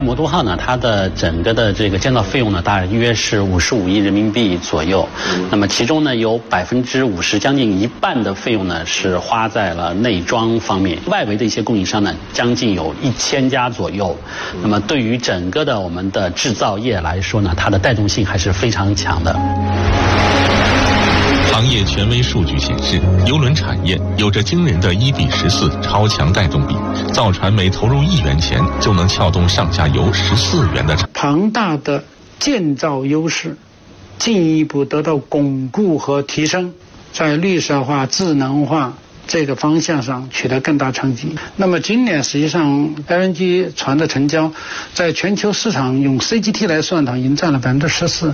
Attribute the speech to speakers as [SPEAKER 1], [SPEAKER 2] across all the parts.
[SPEAKER 1] 魔都号呢，它的整个的这个建造费用呢，大约是55亿人民币左右。那么其中呢，有50%，将近一半的费用呢是花在了内装方面。外围的一些供应商呢，将近有1000家左右。那么对于整个的我们的制造业来说呢，它的带动性还是非常强的。
[SPEAKER 2] 行业权威数据显示，邮轮产业有着惊人的1:14超强带动比，造船每投入1元钱就能撬动上下游14元的
[SPEAKER 3] 庞大的建造优势进一步得到巩固和提升，在绿色化、智能化这个方向上取得更大成绩。那么今年实际上 LNG 船的成交在全球市场用 CGT 来算它已经占了14%。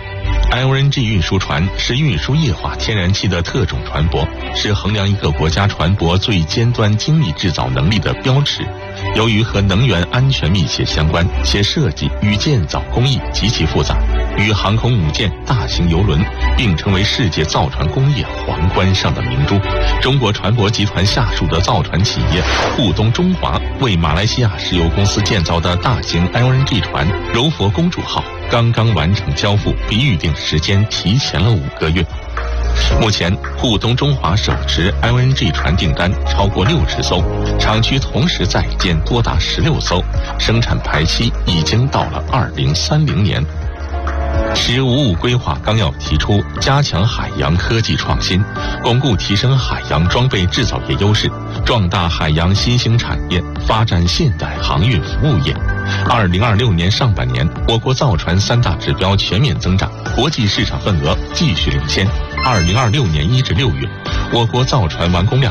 [SPEAKER 2] LNG 运输船是运输液化天然气的特种船舶，是衡量一个国家船舶最尖端精密制造能力的标尺。由于和能源安全密切相关，且设计与建造工艺极其复杂，与航空母舰、大型邮轮并称为世界造船工业皇冠上的明珠。中国船舶集团下属的造船企业沪东中华为马来西亚石油公司建造的大型 LNG 船柔佛公主号刚刚完成交付，比预定时间提前了5个月。目前，沪东中华手持 LNG 船订单超过60艘，厂区同时在建多达16艘，生产排期已经到了2030年。“十五五”规划纲要提出，加强海洋科技创新，巩固提升海洋装备制造业优势，壮大海洋新兴产业，发展现代航运服务业。2026年上半年，我国造船3大指标全面增长，国际市场份额继续领先。2026年1至6月，我国造船完工量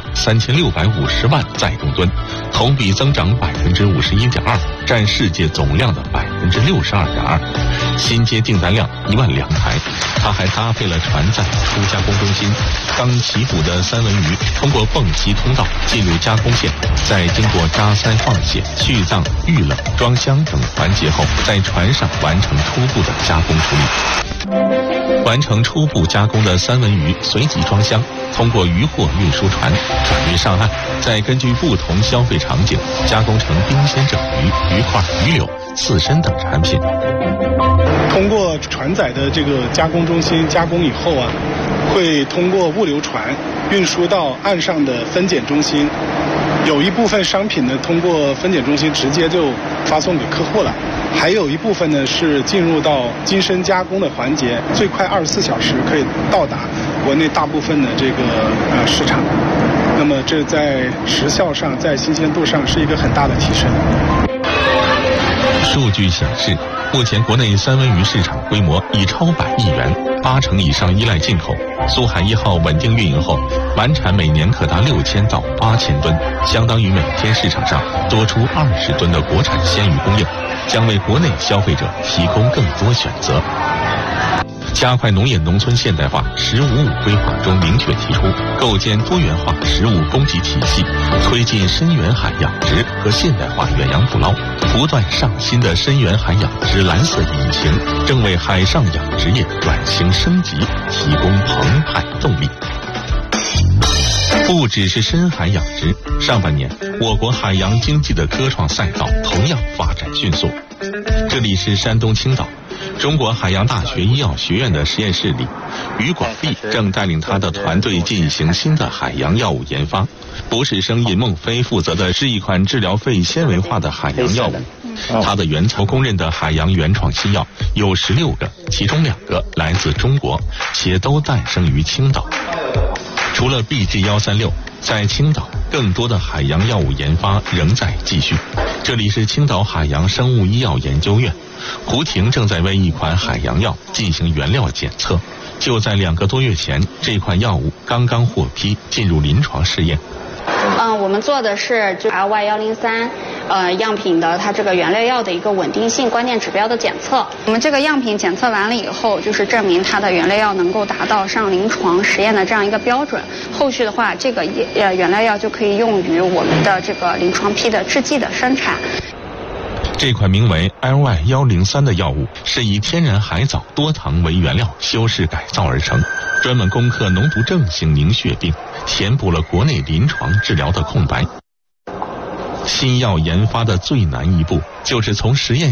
[SPEAKER 2] 3650万载重吨，同比增长51.2%，占世界总量的62.2%。新接订单量1万2台。它还搭配了船载初加工中心，刚起捕的三文鱼通过泵吸通道进入加工线，再经过扎塞放血、去脏、预冷、装箱等环节后，在船上完成初步的加工处理。完成初步加工的三文鱼随即装箱，通过渔货运输船转运上岸，再根据不同消费场景加工成冰鲜整鱼、鱼块、鱼柳、刺身等产品。
[SPEAKER 4] 通过船载的这个加工中心加工以后啊，会通过物流船运输到岸上的分拣中心。有一部分商品呢，通过分拣中心直接就发送给客户了，还有一部分呢是进入到精深加工的环节，最快24小时可以到达国内大部分的这个市场。那么这在时效上、在新鲜度上是一个很大的提升。
[SPEAKER 2] 数据显示，目前国内三文鱼市场规模已超100亿元，80%以上依赖进口。苏海1号稳定运营后，完产每年可达6000到8000吨，相当于每天市场上多出20吨的国产鲜鱼供应，将为国内消费者提供更多选择。加快农业农村现代化“十五五”规划中明确提出，构建多元化“十五”供给体系，推进深远海养殖和现代化远洋捕捞。不断上新的深远海养殖蓝色引擎，正为海上养殖业转型升级提供澎湃动力。不只是深海养殖，上半年我国海洋经济的科创赛道同样发展迅速。这里是山东青岛中国海洋大学医药学院的实验室里，于广利正带领他的团队进行新的海洋药物研发。博士生尹梦飞负责的是一款治疗肺纤维化的海洋药物，它的源头公认的海洋原创新药有16个，其中2个来自中国，且都诞生于青岛。除了 BG136， 在青岛更多的海洋药物研发仍在继续。这里是青岛海洋生物医药研究院，胡婷正在为一款海洋药进行原料检测。就在2个多月前，这款药物刚刚获批进入临床试验。
[SPEAKER 5] 我们做的是就 LY103样品的它这个原料药的一个稳定性关键指标的检测。我们这个样品检测完了以后，就是证明它的原料药能够达到上临床实验的这样一个标准。后续的话，这个原料药就可以用于我们的这个临床批的制剂的生产。
[SPEAKER 2] 这款名为 LY103 的药物是以天然海藻多糖为原料修饰改造而成，专门攻克脓毒症型凝血病，填补了国内临床治疗的空白。 新药研发的最难一步，就是从实验